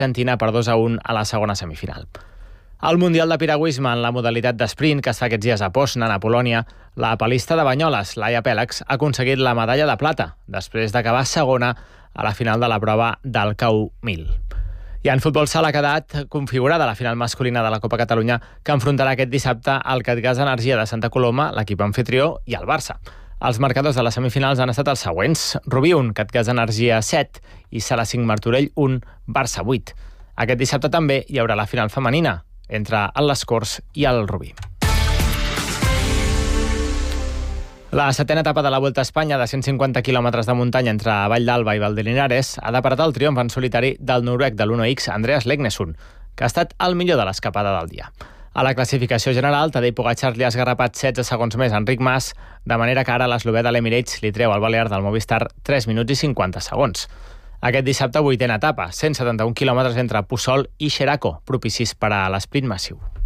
Argentina per 2-1 a la segona semifinal. Al Mundial de Piragüisme en la modalitat d'esprint, que es fa aquests dies a Poznan, a Polònia, la palista de Banyoles, Laia Pèlex, ha aconseguit la medalla de plata, després d'acabar segona a la final de la prova del KU 1000. I en futbol sala ha quedat configurada la final masculina de la Copa Catalunya, que enfrontarà aquest dissabte el Catgas Energia de Santa Coloma, l'equip anfitrió, i el Barça. Els marcadors de les semifinals han estat els següents: Rubí 1, Catgas Energia 7 i Sala 5 Martorell 1, Barça 8. Aquest dissabte també hi haurà la final femenina entre el Les Corts i el Rubí. La setena etapa de la Volta a Espanya, de 150 quilòmetres de muntanya entre Vall d'Alba i Valdelinares, ha deparat el triomf en solitari del noruec de l'1X, Andreas Legnesund, que ha estat el millor de l'escapada del dia. A la classificació general, Tadej Pogačar li ha esgarrapat 16 segons més a Enric Mas, de manera que ara l'eslovè de l'Emirates li treu al balear del Movistar 3 minuts i 50 segons. Aquest dissabte, vuitena etapa, 171 quilòmetres entre Puçol i Xeraco, propicis per a l'esprint massiu.